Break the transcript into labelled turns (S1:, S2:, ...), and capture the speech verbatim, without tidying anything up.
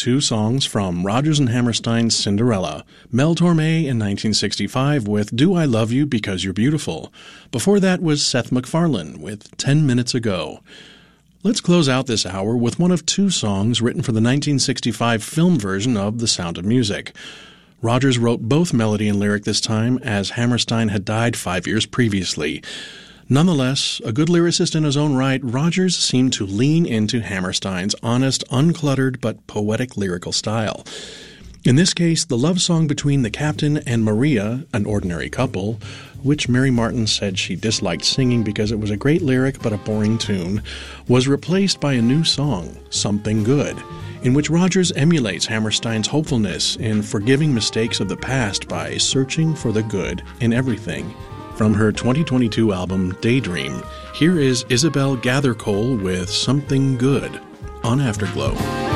S1: two songs from Rodgers and Hammerstein's Cinderella, Mel Torme in nineteen sixty-five with Do I Love You Because You're Beautiful. Before that was Seth MacFarlane with Ten Minutes Ago. Let's close out this hour with one of two songs written for the nineteen sixty-five film version of The Sound of Music. Rodgers wrote both melody and lyric this time, as Hammerstein had died five years previously. Nonetheless, a good lyricist in his own right, Rodgers seemed to lean into Hammerstein's honest, uncluttered, but poetic lyrical style. In this case, the love song between the captain and Maria, an ordinary couple, which Mary Martin said she disliked singing because it was a great lyric but a boring tune, was replaced by a new song, Something Good, in which Rodgers emulates Hammerstein's hopefulness in forgiving mistakes of the past by searching for the good in everything. From her twenty twenty-two album, Daydream, here is Isabel Gathercole with Something Good on Afterglow.